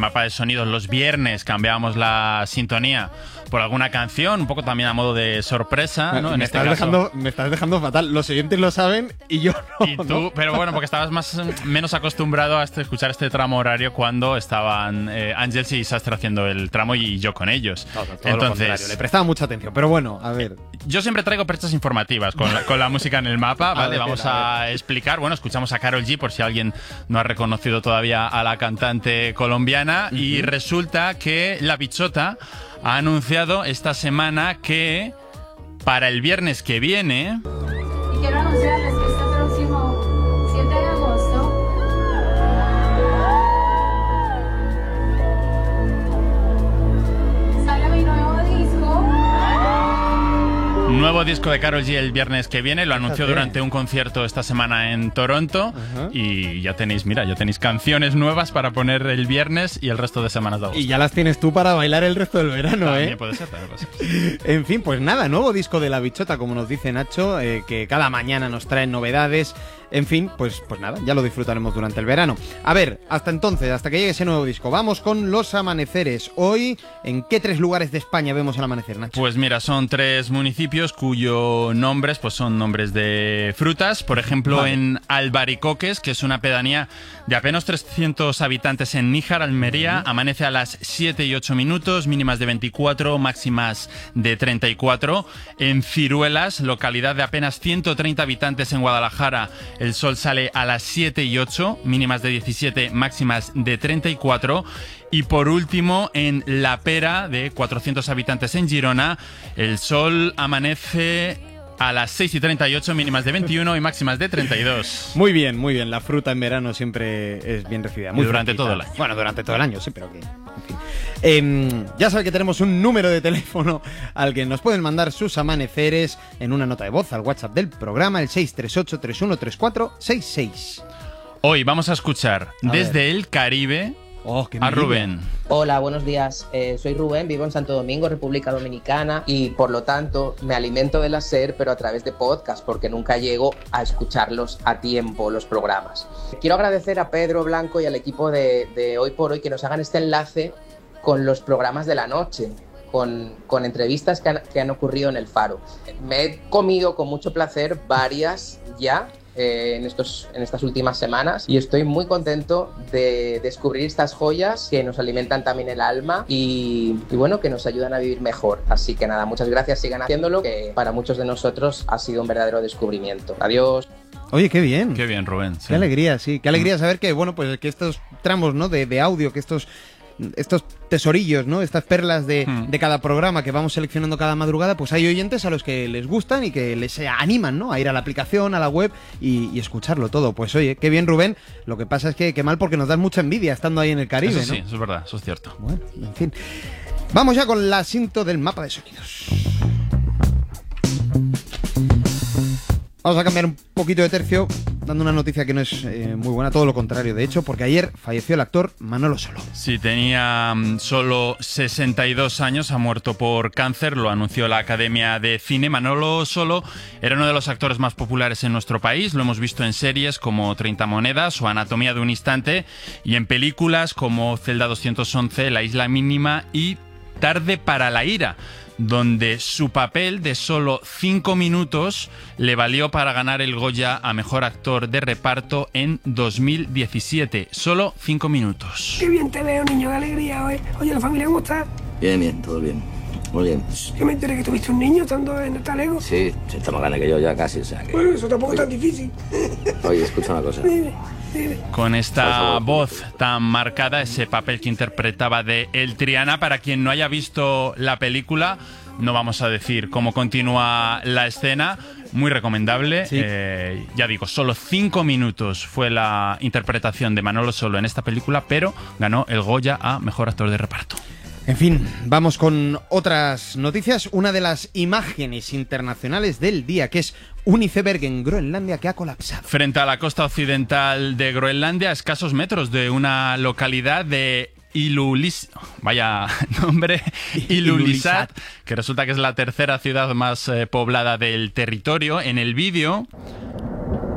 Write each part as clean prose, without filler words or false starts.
Mapa de Sonidos los viernes cambiábamos la sintonía por alguna canción, un poco también a modo de sorpresa, ¿no? Me estás dejando fatal. Los oyentes lo saben y yo no. Y tú, ¿no? pero bueno, porque estabas menos acostumbrado a escuchar este tramo horario cuando estaban Ángels y Sastre haciendo el tramo y yo con ellos. Todo lo contrario, le prestaba mucha atención. Pero bueno, a ver. Yo siempre traigo perchas informativas con la música en el mapa, ¿vale? Vamos a explicar. Bueno, escuchamos a Karol G por si alguien no ha reconocido todavía a la cantante colombiana. Y resulta que La Bichota ha anunciado esta semana que para el viernes que viene... Y quiero anunciarles que este próximo 7 de agosto sale mi nuevo disco. Nuevo disco de Karol G el viernes que viene. Lo anunció durante un concierto esta semana en Toronto. Y ya tenéis canciones nuevas para poner el viernes y el resto de semanas de agosto. Y ya las tienes tú para bailar el resto del verano, También puede ser, también puede ser. En fin, pues nada, nuevo disco de La Bichota, como nos dice Nacho, que cada mañana nos traen novedades. En fin, pues nada, ya lo disfrutaremos durante el verano. A ver, hasta entonces, hasta que llegue ese nuevo disco, vamos con los amaneceres. Hoy, ¿en qué 3 lugares de España vemos el amanecer, Nacho? Pues mira, son 3 municipios cuyos nombres pues son nombres de frutas. Por ejemplo, en Albaricoques, que es una pedanía de apenas 300 habitantes en Níjar, Almería, amanece a las 7 y 8 minutos, mínimas de 24, máximas de 34. En Ciruelas, localidad de apenas 130 habitantes en Guadalajara, el sol sale a las 7 y 8, mínimas de 17, máximas de 34. Y por último, en La Pera, de 400 habitantes en Girona, el sol amanece a las 6 y 38, mínimas de 21 y máximas de 32. Muy bien, muy bien. La fruta en verano siempre es bien recibida. Muy durante fresquita. todo el año. Bueno, durante todo el año, sí, pero que... En fin. Ya sabe que tenemos un número de teléfono al que nos pueden mandar sus amaneceres en una nota de voz al WhatsApp del programa, el 638-313466. Hoy vamos a escuchar desde el Caribe a Rubén. Hola, buenos días. Soy Rubén, vivo en Santo Domingo, República Dominicana, y por lo tanto me alimento de la SER, pero a través de podcast, porque nunca llego a escucharlos a tiempo, los programas. Quiero agradecer a Pedro Blanco y al equipo de Hoy por Hoy que nos hagan este enlace con los programas de la noche, con entrevistas que han ocurrido en El Faro. Me he comido con mucho placer varias ya en estas últimas semanas, y estoy muy contento de descubrir estas joyas que nos alimentan también el alma y bueno, que nos ayudan a vivir mejor. Así que nada, muchas gracias, sigan haciéndolo, que para muchos de nosotros ha sido un verdadero descubrimiento. Adiós. Oye, qué bien. Qué bien, Rubén. Sí. Qué alegría, sí. Qué alegría saber que, bueno, pues que estos tramos, ¿no? de audio, que estos tesorillos, ¿no? Estas perlas de cada programa que vamos seleccionando cada madrugada, pues hay oyentes a los que les gustan y que les animan, ¿no? A ir a la aplicación, a la web y escucharlo todo. Pues oye, qué bien, Rubén. Lo que pasa es que mal, porque nos das mucha envidia estando ahí en el Caribe, eso sí, ¿no? eso es verdad, eso es cierto. Bueno, en fin. Vamos ya con la cinta del mapa de sonidos. Vamos a cambiar un poquito de tercio, dando una noticia que no es muy buena, todo lo contrario, de hecho, porque ayer falleció el actor Manolo Solo. Sí, tenía solo 62 años, ha muerto por cáncer, lo anunció la Academia de Cine. Manolo Solo era uno de los actores más populares en nuestro país, lo hemos visto en series como 30 monedas o Anatomía de un instante, y en películas como Celda 211, La isla mínima y Tarde para la ira, donde su papel de solo 5 minutos le valió para ganar el Goya a Mejor Actor de Reparto en 2017. Solo 5 minutos. Qué bien te veo, niño, de alegría hoy. Oye, ¿la familia cómo está? Bien, todo bien. Muy bien. Yo me enteré que tuviste un niño estando en el talego. Sí, está más grande que yo ya casi, o sea que... Bueno, eso tampoco es tan difícil. Oye, escucha una cosa. Dime. Con esta voz tan marcada, ese papel que interpretaba de El Triana, para quien no haya visto la película, no vamos a decir cómo continúa la escena, muy recomendable. Sí. Ya digo, solo 5 minutos fue la interpretación de Manolo Solo en esta película, pero ganó el Goya a Mejor Actor de Reparto. En fin, vamos con otras noticias. Una de las imágenes internacionales del día, que es un iceberg en Groenlandia que ha colapsado. Frente a la costa occidental de Groenlandia, a escasos metros de una localidad de vaya nombre, Ilulissat, que resulta que es la tercera ciudad más poblada del territorio. En el vídeo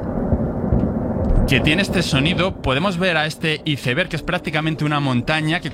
que tiene este sonido podemos ver a este iceberg, que es prácticamente una montaña que